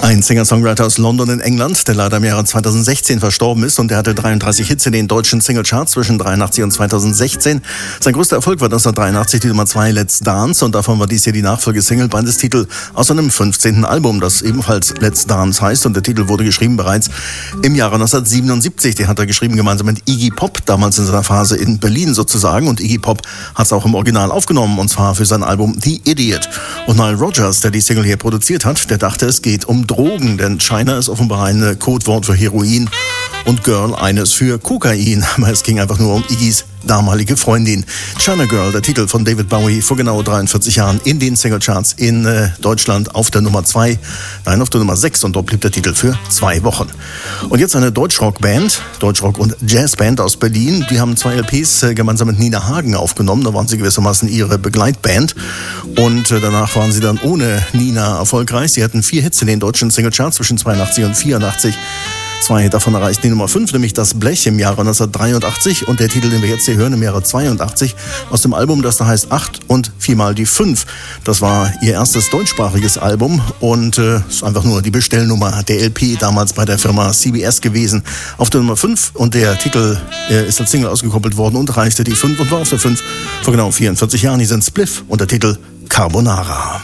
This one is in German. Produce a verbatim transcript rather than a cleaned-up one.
Ein Singer-Songwriter aus London in England, der leider im Jahre zweitausendsechzehn verstorben ist, und der hatte dreiunddreißig Hits in den deutschen Singlecharts zwischen dreiundachtzig und zweitausendsechzehn. Sein größter Erfolg war neunzehnhundertdreiundachtzig die Nummer zwei Let's Dance, und davon war dies hier die Nachfolgesingle, beides Titel aus seinem fünfzehnten Album, das ebenfalls Let's Dance heißt, und der Titel wurde geschrieben bereits im Jahre neunzehnhundertsiebenundsiebzig. Den hat er geschrieben gemeinsam mit Iggy Pop, damals in seiner Phase in Berlin sozusagen, und Iggy Pop hat es auch im Original aufgenommen, und zwar für sein Album The Idiot. Und Nile Rodgers, der die Single hier produziert hat, der dachte, es geht um Drogen, denn China ist offenbar ein Codewort für Heroin und Girl eines für Kokain. Aber es ging einfach nur um Iggys damalige Freundin. China Girl, der Titel von David Bowie vor genau dreiundvierzig Jahren in den Singlecharts in äh, Deutschland auf der Nummer zwei, nein, auf der Nummer sechs, und dort blieb der Titel für zwei Wochen. Und jetzt eine Deutschrock-Band, Deutschrock- und Jazzband aus Berlin. Die haben zwei L Ps äh, gemeinsam mit Nina Hagen aufgenommen. Da waren sie gewissermaßen ihre Begleitband. Und äh, danach waren sie dann ohne Nina erfolgreich. Sie hatten vier Hits in den deutschen Singlecharts zwischen zweiundachtzig und vierundachtzig. Zwei davon erreichten die Nummer fünf, nämlich Das Blech im Jahre neunzehnhundertdreiundachtzig und der Titel, den wir jetzt hier hören, im Jahre zweiundachtzig aus dem Album, das da heißt acht und viermal die fünf. Das war ihr erstes deutschsprachiges Album und äh, ist einfach nur die Bestellnummer der L P damals bei der Firma C B S gewesen. Auf der Nummer fünf, und der Titel äh, ist als Single ausgekoppelt worden und erreichte die fünf und war auf der fünf vor genau vierundvierzig Jahren. Hier sind Spliff und der Titel Carbonara.